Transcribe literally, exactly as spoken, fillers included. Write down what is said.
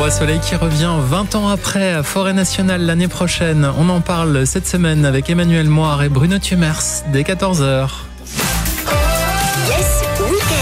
Roi Soleil qui revient vingt ans après à Forêt Nationale l'année prochaine. On en parle cette semaine avec Emmanuel Moire et Bruno Thiemers dès quatorze heures. Yes Weekend.